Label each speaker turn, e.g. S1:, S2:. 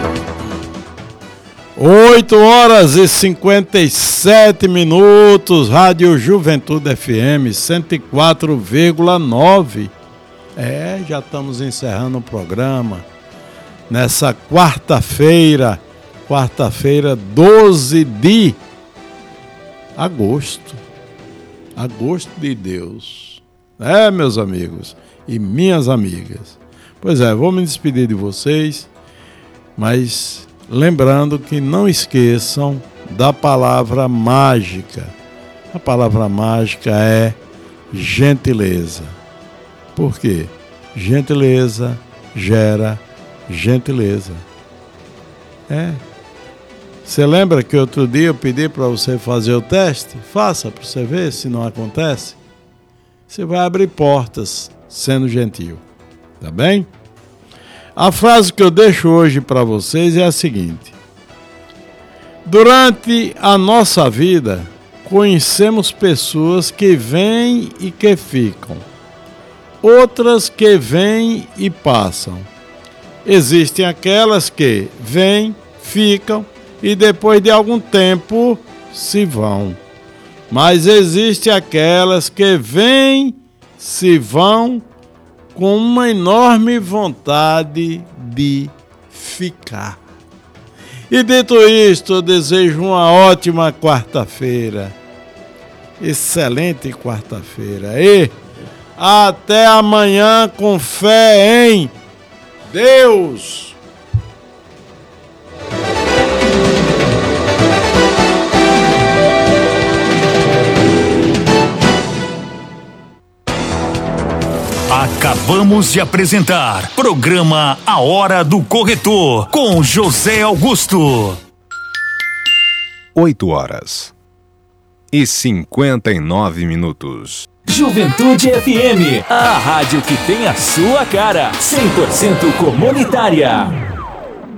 S1: 8h57, Rádio Juventude FM 104,9. Já estamos encerrando o programa nessa quarta-feira 12 de agosto de Deus. Meus amigos e minhas amigas. Pois vou me despedir de vocês, mas lembrando que não esqueçam da palavra mágica. A palavra mágica é gentileza. Por quê? Gentileza gera gentileza. Você lembra que outro dia eu pedi para você fazer o teste? Faça para você ver se não acontece. Você vai abrir portas sendo gentil. Tá bem? A frase que eu deixo hoje para vocês é a seguinte: durante a nossa vida, conhecemos pessoas que vêm e que ficam, outras que vêm e passam. Existem aquelas que vêm, ficam e depois de algum tempo se vão. Mas existem aquelas que vêm, se vão com uma enorme vontade de ficar. E dito isto, eu desejo uma ótima quarta-feira. Excelente quarta-feira. E até amanhã com fé em Deus.
S2: Acabamos de apresentar programa A Hora do Corretor com José Augusto.
S3: 8h59.
S4: Juventude FM, a rádio que tem a sua cara, 100% comunitária.